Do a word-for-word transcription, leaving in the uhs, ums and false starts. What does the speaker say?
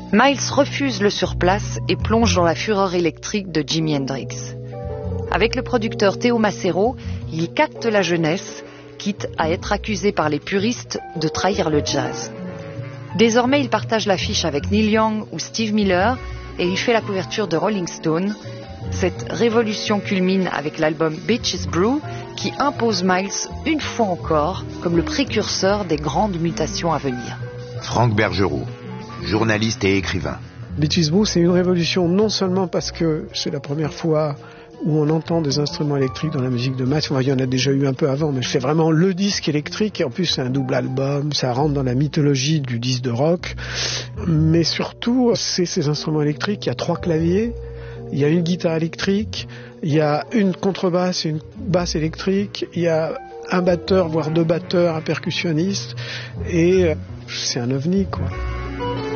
Miles refuse le surplace et plonge dans la fureur électrique de Jimi Hendrix. Avec le producteur Théo Macero, il capte la jeunesse, quitte à être accusé par les puristes de trahir le jazz. Désormais, il partage l'affiche avec Neil Young ou Steve Miller et il fait la couverture de Rolling Stone. Cette révolution culmine avec l'album Bitches Brew qui impose Miles une fois encore comme le précurseur des grandes mutations à venir. Franck Bergerot, journaliste et écrivain. Bitches Brew, c'est une révolution non seulement parce que c'est la première fois où on entend des instruments électriques dans la musique de Miles. Enfin, il y en a déjà eu un peu avant, mais c'est vraiment le disque électrique. Et en plus, c'est un double album. Ça rentre dans la mythologie du disque de rock. Mais surtout, c'est ces instruments électriques. Il y a trois claviers. Il y a une guitare électrique. Il y a une contrebasse et une basse électrique. Il y a un batteur, voire deux batteurs, un percussionniste. Et c'est un ovni, quoi.